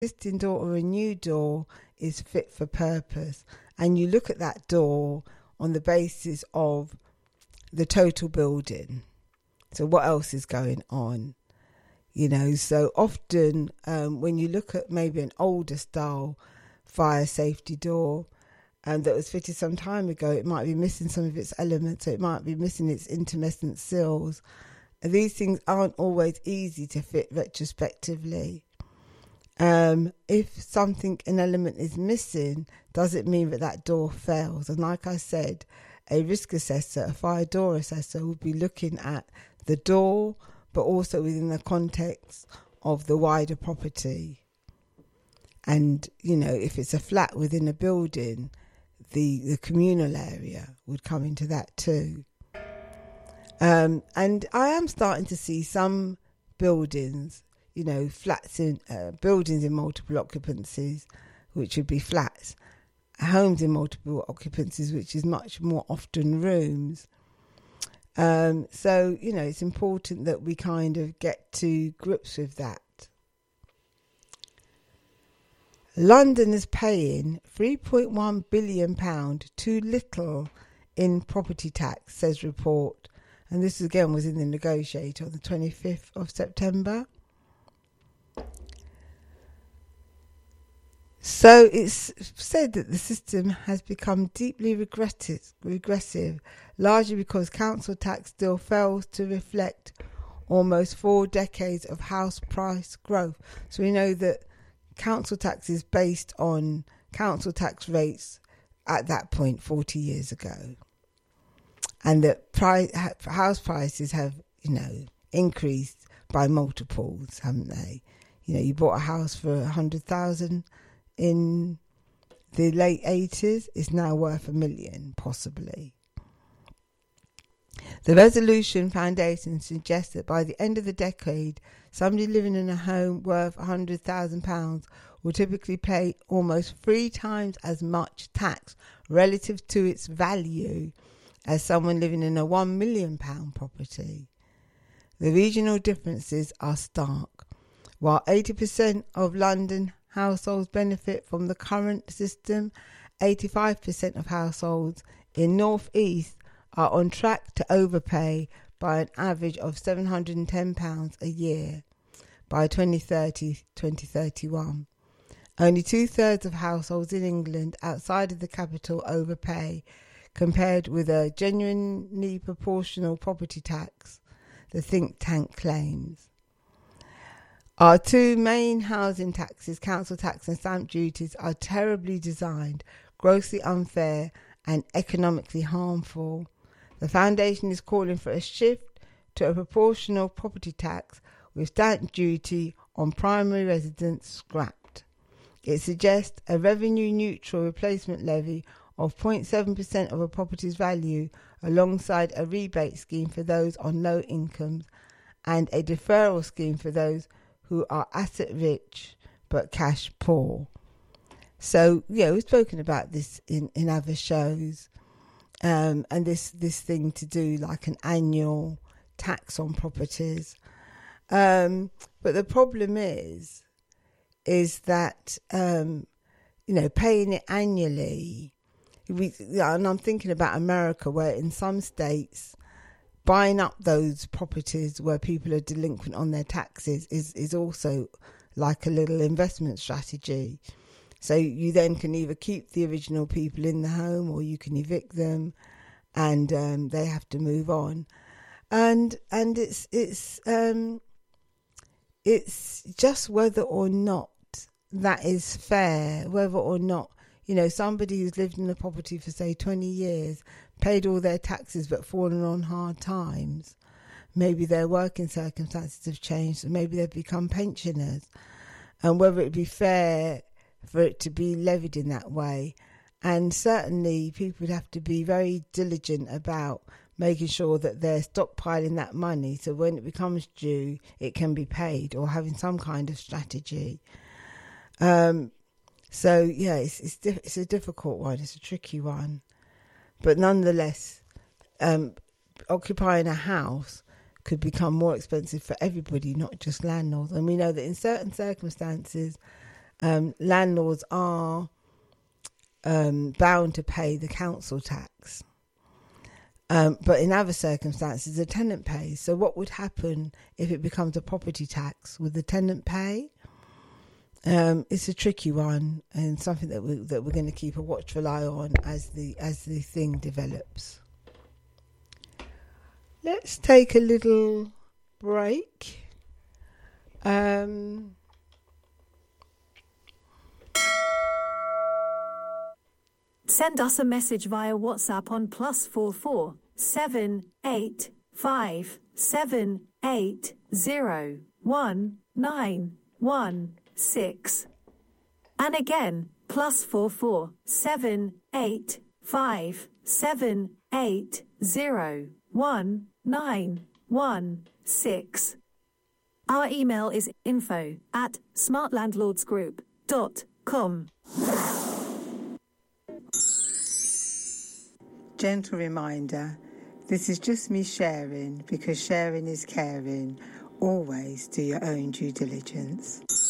existing door or a new door is fit for purpose, and you look at that door on the basis of the total building. So what else is going on? So often when you look at maybe an older style fire safety door that was fitted some time ago, it might be missing some of its elements, so it might be missing its intermittent sills. And these things aren't always easy to fit retrospectively. If an element is missing, does it mean that door fails? And like I said, a risk assessor, a fire door assessor, will be looking at the door, but also within the context of the wider property. And, if it's a flat within a building, the communal area would come into that too. And I am starting to see some buildings, flats in buildings in multiple occupancies, which would be flats, homes in multiple occupancies, which is much more often rooms. So, it's important that we kind of get to grips with that. London is paying £3.1 billion too little in property tax, says report. And this again was in the Negotiator on the 25th of September. So it's said that the system has become deeply regressive, largely because council tax still fails to reflect almost 4 decades of house price growth. So we know that council tax is based on council tax rates at that point 40 years ago. And that house prices have, increased by multiples, haven't they? You bought a house for 100,000 in the late 80s, it's now worth $1 million, possibly. The Resolution Foundation suggests that by the end of the decade, somebody living in a home worth £100,000 will typically pay almost 3 times as much tax relative to its value as someone living in a £1 million property. The regional differences are stark. While 80% of London households benefit from the current system, 85% of households in North East are on track to overpay by an average of £710 a year by 2030-2031. Only 2/3 of households in England outside of the capital overpay, compared with a genuinely proportional property tax, the think tank claims. Our 2 main housing taxes, council tax and stamp duties, are terribly designed, grossly unfair and economically harmful. The foundation is calling for a shift to a proportional property tax with stamp duty on primary residents scrapped. It suggests a revenue-neutral replacement levy of 0.7% of a property's value alongside a rebate scheme for those on low incomes and a deferral scheme for those who are asset rich but cash poor. So, we've spoken about this in other shows, and this thing to do like an annual tax on properties. But the problem is that, paying it annually, and I'm thinking about America, where in some states, buying up those properties where people are delinquent on their taxes is also like a little investment strategy. So you then can either keep the original people in the home or you can evict them, and they have to move on. And it's just whether or not that is fair, whether or not, somebody who's lived in the property for, say, 20 years, paid all their taxes but fallen on hard times. Maybe their working circumstances have changed, and maybe they've become pensioners. And whether it be fair for it to be levied in that way. And certainly people would have to be very diligent about making sure that they're stockpiling that money so when it becomes due, it can be paid, or having some kind of strategy. So, it's a difficult one. It's a tricky one. But nonetheless, occupying a house could become more expensive for everybody, not just landlords. And we know that in certain circumstances, landlords are bound to pay the council tax. But in other circumstances, the tenant pays. So what would happen if it becomes a property tax? Would the tenant pay? It's a tricky one, and something that we're going to keep a watchful eye on as the thing develops. Let's take a little break. Send us a message via WhatsApp on +44 785 780 1916. And again, +44 785 780 1916. Our email is info@smartlandlordsgroup.com. Gentle reminder, this is just me sharing, because sharing is caring. Always do your own due diligence.